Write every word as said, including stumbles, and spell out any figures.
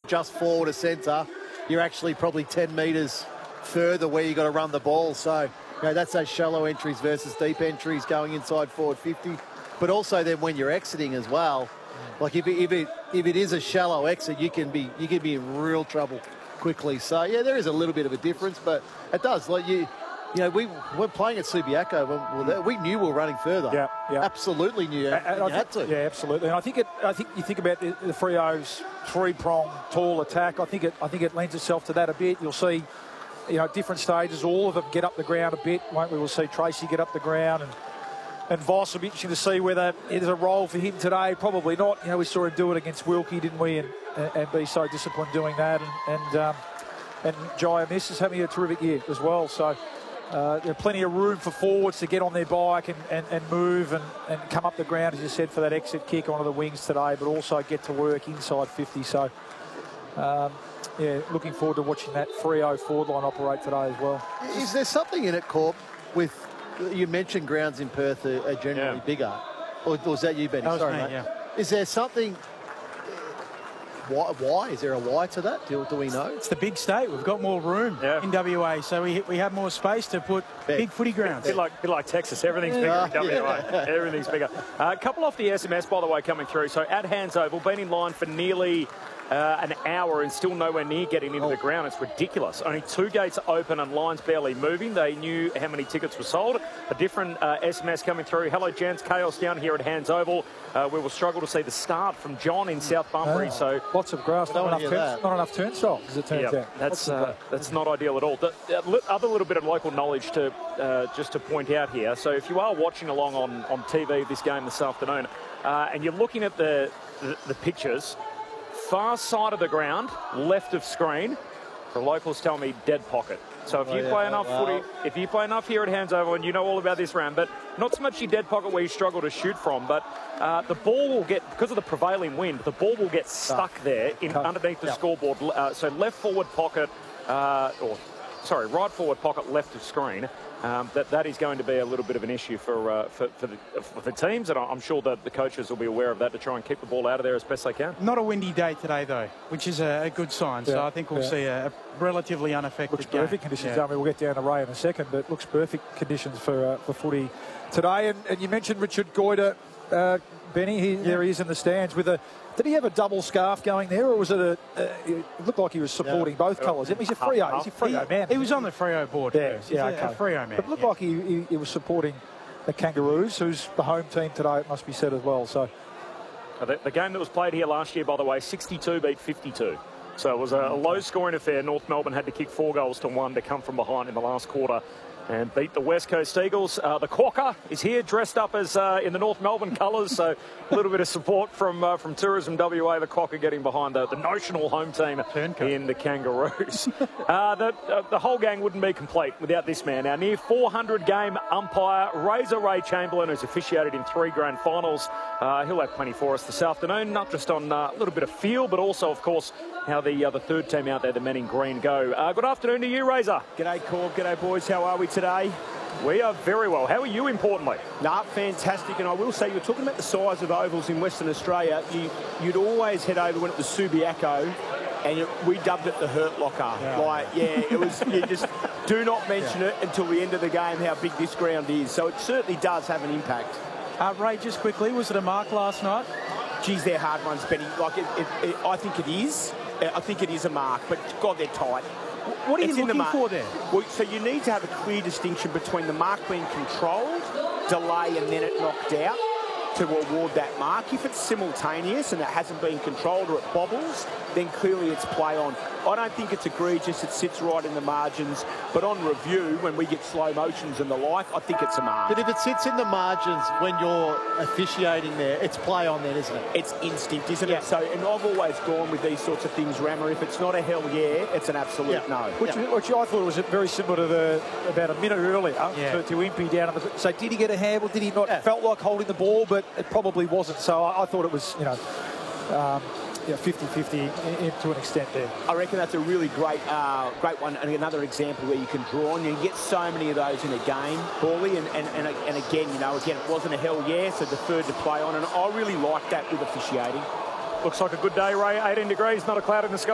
just forward of centre, you're actually probably ten metres further where you got to run the ball. So, you know, that's those shallow entries versus deep entries going inside forward fifty. But also then when you're exiting as well, like if it, if it if it is a shallow exit, you can be you can be in real trouble quickly. So yeah, there is a little bit of a difference, but it does. Like you, you know, we we're playing at Subiaco. When we knew we were running further. Yeah, yeah. Absolutely knew. And, and you I had think, to. Yeah, absolutely. And I think it. I think you think about the, the Freo's three-prong tall attack. I think it. I think it lends itself to that a bit. You'll see, you know, at different stages, all of them get up the ground a bit. Won't we? We'll see Tracy get up the ground and. And Voss will be interesting to see whether there's a role for him today. Probably not. You know, we saw him do it against Wilkie, didn't we? And, and be so disciplined doing that. And and, um, and Jaya Miss is having a terrific year as well. So uh, there's plenty of room for forwards to get on their bike and, and, and move and, and come up the ground, as you said, for that exit kick onto the wings today, but also get to work inside fifty. So, um, yeah, looking forward to watching that Freo forward line operate today as well. Is there something in it, Corp, with... You mentioned grounds in Perth are, are generally yeah. bigger. Or, or was that you, Benny? That Sorry, me, mate. Yeah. Is there something... Why, why? Is there a why to that? Do, do we know? It's the big state. We've got more room yeah. in W A, so we we have more space to put big, big footy grounds. A bit like, bit like Texas. Everything's bigger yeah. in W A. Yeah. Everything's bigger. A uh, couple off the S M S, by the way, coming through. So at Hands Oval, been in line for nearly... Uh, an hour and still nowhere near getting into oh. the ground. It's ridiculous. Only two gates open and lines barely moving. They knew how many tickets were sold. A different uh, S M S coming through. Hello, gents. Chaos down here at Hands Oval. Uh, we will struggle to see the start from John in South Bunbury. Oh. So lots of grass, not enough, turn, not enough turnstiles, as it turns yeah, out. That's uh, that's not ideal at all. The, the other little bit of local knowledge to uh, just to point out here. So if you are watching along on, on T V this game this afternoon, uh, and you're looking at the, the, the pictures, far side of the ground, left of screen, the locals tell me dead pocket. So if you oh, yeah, play enough wow. footy, if you play enough here at Hands Oval, and you know all about this round, but not so much your dead pocket where you struggle to shoot from, but uh, the ball will get, because of the prevailing wind, the ball will get stuck there in, underneath the yep. scoreboard. Uh, so left forward pocket, uh, or sorry, right forward pocket, left of screen. Um, that that is going to be a little bit of an issue for uh, for, for, the, for the teams, and I'm sure that the coaches will be aware of that to try and keep the ball out of there as best they can. Not a windy day today, though, which is a, a good sign. Yeah, so I think we'll yeah. see a, a relatively unaffected looks game. Perfect conditions. Yeah. I mean, we'll get down to Ray in a second, but looks perfect conditions for uh, for footy today. And, and you mentioned Richard Goyder, uh, Benny. He, yeah. There he is in the stands with a. Did he have a double scarf going there, or was it a... Uh, it looked like he was supporting yeah. both colours. He's a Freo. He's a Freo he, man. He was on the Freo board. Yeah, He's yeah, a, okay. a Freo man. But it looked yeah. like he, he, he was supporting the Kangaroos, who's the home team today, it must be said as well. So the, the game that was played here last year, by the way, sixty-two beat fifty-two. So it was a, a low-scoring affair. North Melbourne had to kick four goals to one to come from behind in the last quarter and beat the West Coast Eagles. Uh, the Quokka is here, dressed up as uh, in the North Melbourne colours, so a little bit of support from uh, from Tourism W A. The Quokka getting behind the, the notional home team Turncoat. in the Kangaroos. uh, the, uh, the whole gang wouldn't be complete without this man. Our near four hundred game umpire, Razor Ray Chamberlain, who's officiated in three grand finals. Uh, he'll have plenty for us this afternoon, not just on uh, a little bit of feel, but also, of course, how the uh, the third team out there, the men in green, go. Uh, good afternoon to you, Razor. G'day, Corb. G'day, boys. How are we today? We are very well. How are you, importantly? Nah, fantastic. And I will say, you're talking about the size of ovals in Western Australia. You, you'd always head over when it was Subiaco, and it, we dubbed it the Hurt Locker. Yeah. Like, yeah, it was. You just do not mention yeah. it until the end of the game how big this ground is. So it certainly does have an impact. Uh, Ray, just quickly, was it a mark last night? Geez, they're hard ones, Benny. Like, it, it, it, I think it is. I think it is a mark, but God, they're tight. What are it's you looking the for there? Well, so you need to have a clear distinction between the mark being controlled, delay, and then it knocked out to award that mark. If it's simultaneous and it hasn't been controlled or it bobbles, then clearly it's play on. I don't think it's egregious. It sits right in the margins. But on review, when we get slow motions and the like, I think it's a mark. But if it sits in the margins when you're officiating there, it's play on then, isn't it? It's instinct, isn't yeah. it? So, and I've always gone with these sorts of things, Rammer. If it's not a hell yeah, it's an absolute yeah. no. Which, yeah. which I thought was very similar to the about a minute earlier yeah. to, to Impey down. The, so did he get a handle? Did he not? Yeah. Felt like holding the ball, but it probably wasn't. So I, I thought it was, you know, um, yeah, fifty fifty to an extent there. I reckon that's a really great uh, great one, and another example where you can draw on. You get so many of those in a game, Paulie, and, and, and, and again, you know, again, it wasn't a hell yeah, so deferred to play on, and I really like that with officiating. Looks like a good day, Ray. eighteen degrees, not a cloud in the sky.